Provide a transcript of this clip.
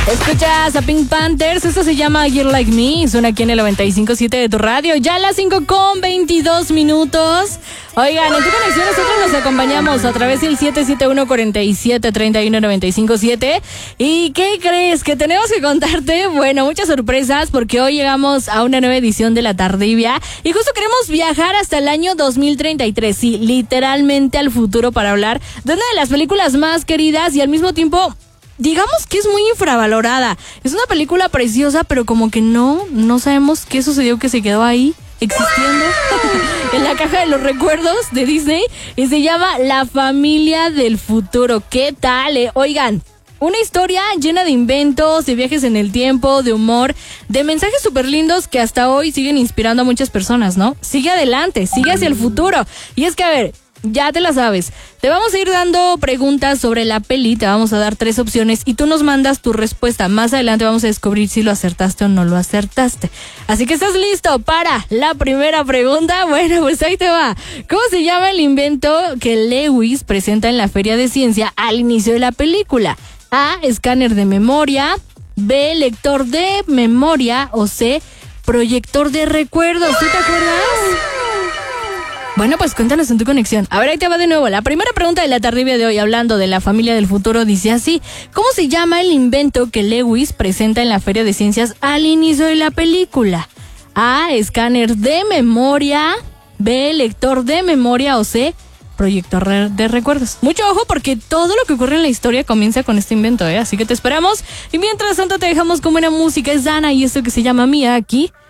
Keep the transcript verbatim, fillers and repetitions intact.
Escuchas a Pink Panthers, esto se llama You're Like Me, suena aquí en el noventa y cinco punto siete de tu radio, ya a las cinco con veintidós minutos. Oigan, en tu conexión nosotros nos acompañamos a través del siete siete uno, cuatro siete, tres uno nueve cinco siete. ¿Y qué crees? Que tenemos que contarte, bueno, muchas sorpresas porque hoy llegamos a una nueva edición de La Tardivia y justo queremos viajar hasta el año dos mil treinta y tres, sí, literalmente al futuro para hablar de una de las películas más queridas y al mismo tiempo digamos que es muy infravalorada. Es una película preciosa, pero como que no, no sabemos qué sucedió, que se quedó ahí existiendo en la caja de los recuerdos de Disney y se llama La Familia del Futuro. ¿Qué tal, eh? Oigan, una historia llena de inventos, de viajes en el tiempo, de humor, de mensajes súper lindos que hasta hoy siguen inspirando a muchas personas, ¿no? Sigue adelante, sigue hacia el futuro. Y es que, a ver, ya te la sabes. Te vamos a ir dando preguntas sobre la peli, te vamos a dar tres opciones y tú nos mandas tu respuesta. Más adelante vamos a descubrir si lo acertaste o no lo acertaste. Así que ¿estás listo para la primera pregunta? Bueno, pues ahí te va. ¿Cómo se llama el invento que Lewis presenta en la Feria de Ciencia al inicio de la película? A, escáner de memoria, B, lector de memoria o C, proyector de recuerdos. ¿Tú te acuerdas? Bueno, pues cuéntanos en tu conexión. A ver, ahí te va de nuevo. La primera pregunta de la tardivia de hoy, hablando de La Familia del Futuro, dice así: ¿cómo se llama el invento que Lewis presenta en la Feria de Ciencias al inicio de la película? A, escáner de memoria, B, lector de memoria o C, proyector de recuerdos. Mucho ojo porque todo lo que ocurre en la historia comienza con este invento, ¿eh? Así que te esperamos. Y mientras tanto te dejamos con buena música. Es Dana y esto que se llama Mía aquí